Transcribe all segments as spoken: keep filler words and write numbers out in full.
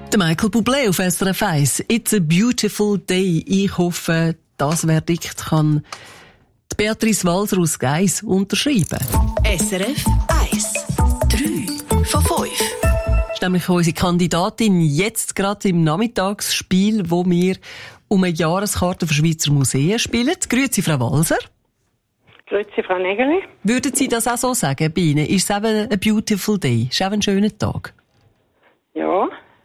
Der Michael Bublé auf S R F eins. It's a beautiful day. Ich hoffe, das Verdikt kann die Beatrice Walser aus Geiss unterschreiben. S R F eins. drei von fünf. Das ist nämlich unsere Kandidatin jetzt gerade im Nachmittagsspiel, wo wir um eine Jahreskarte für Schweizer Museen spielen. Grüezi, Frau Walser. Grüezi, Frau Nägeli. Würden Sie das auch so sagen bei Ihnen? Ist es eben ein beautiful day? Ist es eben ein schöner Tag? Ja.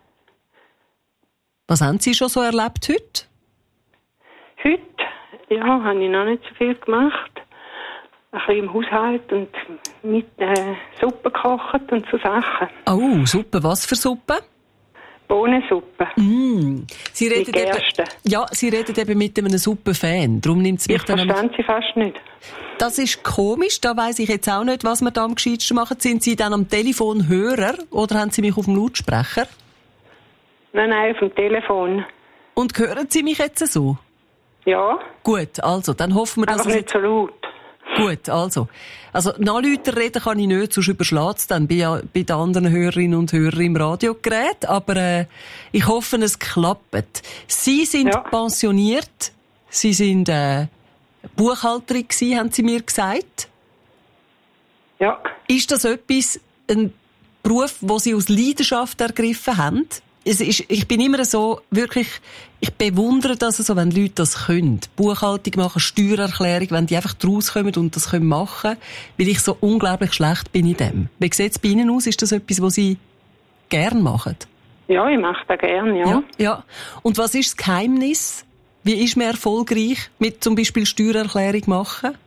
Was haben Sie schon so erlebt heute? Heute, ja, habe ich noch nicht so viel gemacht. Ein bisschen im Haushalt und mit äh, Suppe gekocht und so Sachen. Oh, Suppe. Was für Suppe? Bohnensuppe. Mm. Sie reden mit Gerste. Eben, ja, Sie reden eben mit einem Suppenfan. Darum nimmt es mich ich dann verstand sie fast nicht. Das ist komisch. Da weiss ich jetzt auch nicht, was wir da am gescheitsten machen. Sind Sie dann am Telefon Hörer oder haben Sie mich auf dem Lautsprecher? Nein, nein, auf dem Telefon. Und hören Sie mich jetzt so? Ja. Gut, also, dann hoffen wir, dass aber es nicht so laut. Gut, also. Also, nachlüter reden kann ich nicht, sonst überschlägt es dann bei, bei den anderen Hörerinnen und Hörern im Radiogerät. Aber äh, ich hoffe, es klappt. Sie sind ja. pensioniert. Sie sind äh, Buchhalterin gewesen, haben Sie mir gesagt. Ja. Ist das etwas, ein Beruf, den Sie aus Leidenschaft ergriffen haben? Es ist, ich bin immer so, wirklich, ich bewundere das so, wenn Leute das können. Buchhaltung machen, Steuererklärung, wenn die einfach draus kommen und das können machen, weil ich so unglaublich schlecht bin in dem. Wie sieht es bei Ihnen aus? Ist das etwas, was Sie gern machen? Ja, ich mache das gern, ja. ja. Ja. Und was ist das Geheimnis? Wie ist man erfolgreich mit zum Beispiel Steuererklärung machen?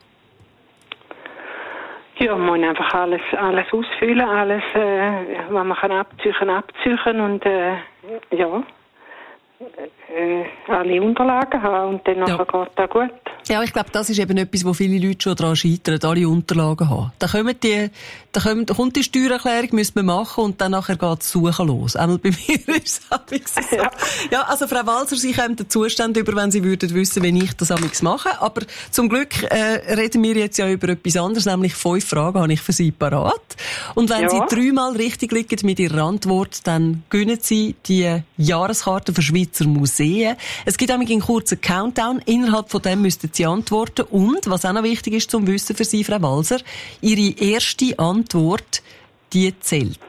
Ja, man muss einfach alles, alles ausfüllen, alles, äh, was man kann abziehen, abziehen und, äh, ja, äh, alle Unterlagen haben und dann ja. nachher geht das gut. Ja, ich glaube, das ist eben etwas, wo viele Leute schon daran scheitern, alle Unterlagen haben. Da kommen die, da kommt, da kommt die Steuererklärung, müssen wir machen und dann nachher geht das Suchen los. Einmal bei mir ist es so. Ja. ja, also Frau Walser, Sie kommen den Zustand über, wenn Sie würden wissen, wie ich das amigs mache. Aber zum Glück äh, reden wir jetzt ja über etwas anderes, nämlich fünf Fragen habe ich für Sie parat. Und wenn ja. Sie dreimal richtig liegen mit Ihrer Antwort, dann gewinnen Sie die Jahreskarte für Schweizer Museen. Es gibt nämlich einen kurzen Countdown. Innerhalb von dem müssten Sie antworten. Und, was auch noch wichtig ist zum Wissen für Sie, Frau Walser, Ihre erste Antwort, die zählt.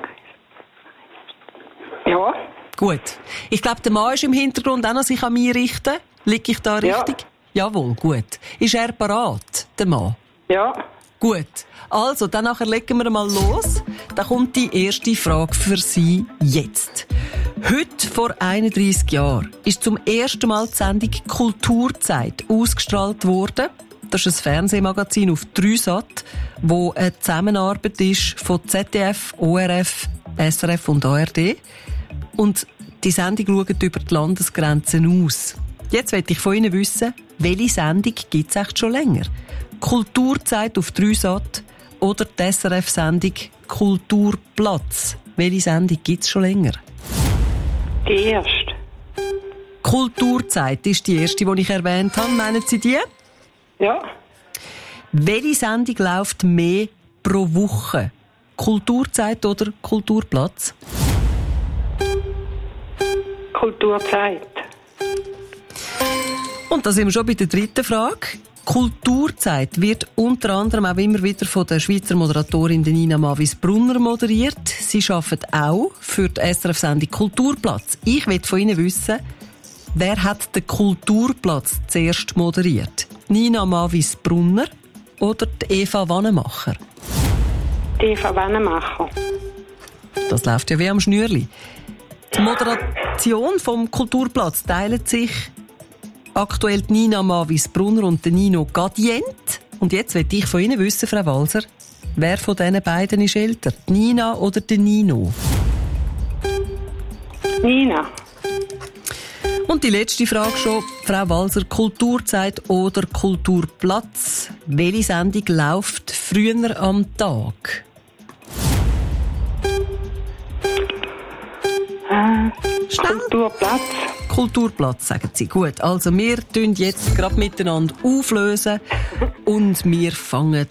Ja. Gut. Ich glaube, der Mann ist im Hintergrund auch noch sich an mich richten. Liege ich da richtig? Ja. Jawohl, gut. Ist er parat, der Mann? Ja. Gut. Also, dann nachher legen wir mal los. Da kommt die erste Frage für Sie jetzt. Heute vor einunddreissig Jahren ist zum ersten Mal die Sendung Kulturzeit ausgestrahlt worden. Das ist ein Fernsehmagazin auf drei Sat, wo eine Zusammenarbeit ist von Z D F, O R F, S R F und A R D. Und die Sendung schaut über die Landesgrenzen aus. Jetzt möchte ich von Ihnen wissen, welche Sendung gibt es echt schon länger? Kulturzeit auf drei Sat oder die S R F-Sendung Kulturplatz? Welche Sendung gibt es schon länger? Die erste. Kulturzeit ist die erste, die ich erwähnt habe. Meinen Sie die? Ja. Welche Sendung läuft mehr pro Woche? Kulturzeit oder Kulturplatz? Kulturzeit. Und da sind wir schon bei der dritten Frage. Kulturzeit wird unter anderem auch immer wieder von der Schweizer Moderatorin Nina Mavis-Brunner moderiert. Sie arbeitet auch für die S R F-Sendung Kulturplatz. Ich will von Ihnen wissen, wer hat den Kulturplatz zuerst moderiert? Nina Mavis-Brunner oder die Eva Wannemacher? Die Eva Wannemacher. Das läuft ja wie am Schnürli. Die Moderation vom Kulturplatz teilt sich aktuell Nina Mavis-Brunner und Nino Gadient. Und jetzt will ich von Ihnen wissen, Frau Walser, wer von diesen beiden ist älter? Die Nina oder der Nino? Nina. Und die letzte Frage schon, Frau Walser, Kulturzeit oder Kulturplatz? Welche Sendung läuft früher am Tag? Äh, Schnell. Kulturplatz. Kulturplatz, sagen Sie. Gut, also wir tun jetzt gerade miteinander auflösen und wir fangen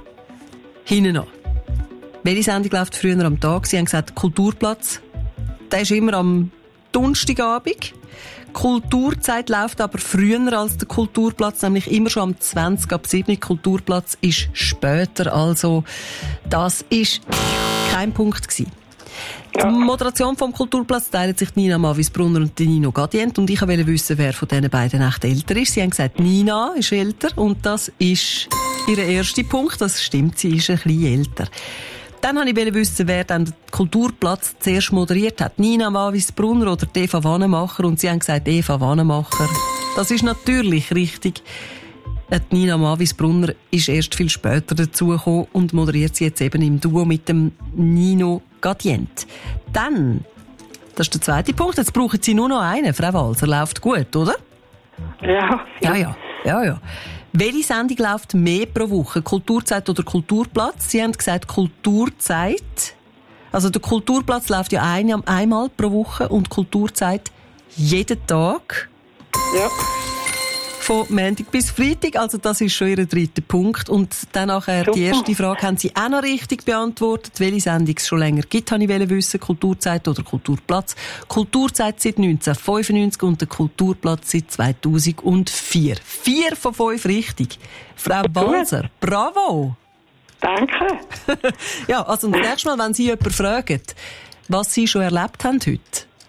hinten an. Welche Sendung läuft früher am Tag? Sie haben gesagt Kulturplatz. der ist immer am Donnerstagabend. Kulturzeit läuft aber früher als der Kulturplatz, nämlich immer schon am zwanzig ab sieben. Kulturplatz ist später, also das ist kein Punkt gewesen. Ja. Die Moderation vom Kulturplatz teilt sich Nina Mavis-Brunner und Nino Gadient, und ich wollte wissen, wer von diesen beiden echt älter ist. Sie haben gesagt, Nina ist älter, und das ist ihr erster Punkt. Das stimmt, sie ist ein bisschen älter. Dann wollte ich wissen, wer dann den Kulturplatz zuerst moderiert hat. Nina Mavis-Brunner oder Eva Wannemacher. Und sie haben gesagt, Eva Wannemacher. Das ist natürlich richtig. Die Nina Mavis-Brunner ist erst viel später dazugekommen und moderiert sie jetzt eben im Duo mit dem Nino Gadient. Dann, das ist der zweite Punkt, jetzt brauchen Sie nur noch einen. Frau Walser, läuft gut, oder? Ja. Ja, ja. ja, ja. Welche Sendung läuft mehr pro Woche? Kulturzeit oder Kulturplatz? Sie haben gesagt Kulturzeit. Also der Kulturplatz läuft ja ein, einmal pro Woche und Kulturzeit jeden Tag. Ja. Von Montag bis Freitag, also das ist schon Ihr dritter Punkt. Und dann nachher die erste Frage haben Sie auch noch richtig beantwortet. Welche Sendung es schon länger gibt, wollte ich wissen. Kulturzeit oder Kulturplatz. Kulturzeit seit neunzehnhundertfünfundneunzig und der Kulturplatz seit zweitausendvier. Vier von fünf richtig. Frau Walser, bravo! Danke. Ja, also das nächste Mal, wenn Sie jemanden fragen, was Sie schon erlebt haben heute.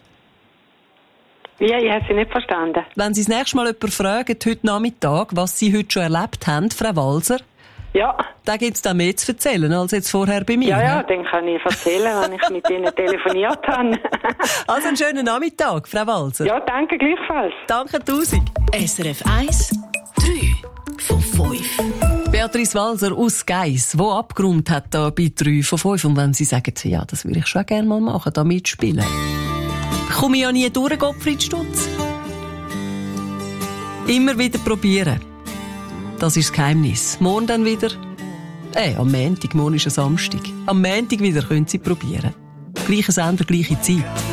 Ja, ich habe Sie nicht verstanden. Wenn Sie das nächste Mal jemanden fragen, heute Nachmittag, was Sie heute schon erlebt haben, Frau Walser, ja. dann gibt es da mehr zu erzählen als jetzt vorher bei mir. Ja, ja, dann kann ich erzählen, wenn ich mit Ihnen telefoniert habe. Also einen schönen Nachmittag, Frau Walser. Ja, danke gleichfalls. Danke tausend. S R F eins, drei von fünf. Beatrice Walser aus Geiss, wo abgeräumt hat da bei drei von fünf. Und wenn Sie sagen, ja, das würde ich schon gerne mal machen, da mitspielen. Komme ich ja nie durch, Gottfried Stutz. Immer wieder probieren. Das ist das Geheimnis. Morgen dann wieder. Äh, am Montag, morgen ist ein Samstag. Am Montag wieder können Sie probieren. Gleicher Sender, gleiche Zeit.